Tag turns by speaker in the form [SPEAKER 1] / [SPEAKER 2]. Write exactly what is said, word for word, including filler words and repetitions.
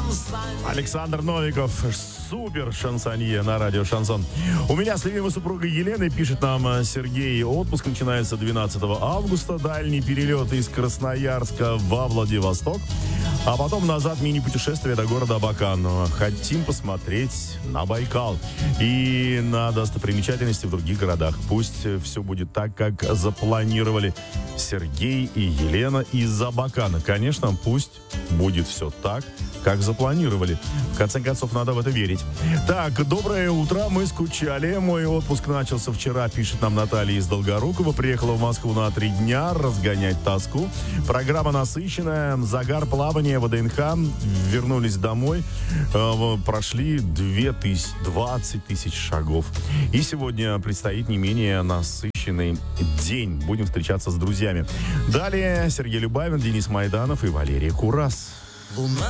[SPEAKER 1] Александр Новиков, супер шансонье на радио «Шансон». У меня с любимой супругой Еленой, пишет нам Сергей, отпуск начинается двенадцатого августа. Дальний перелет из Красноярска во Владивосток. А потом назад мини-путешествие до города Абакан. Хотим посмотреть на Байкал и на достопримечательности в других городах. Пусть все будет так, как запланировали Сергей и Елена из Абакана. Конечно, пусть будет все так, как запланировали. В конце концов, надо в это верить. Так, доброе утро. Мы скучали. Мой отпуск начался вчера, пишет нам Наталья из Долгорукова. Приехала в Москву на три дня разгонять тоску. Программа насыщенная. Загар, плавание, ВДНХ. Вернулись домой. Э, прошли две тысячи, двадцать тысяч шагов. И сегодня предстоит не менее насыщенный день. Будем встречаться с друзьями. Далее Сергей Любавин, Денис Майданов и Валерия Курас.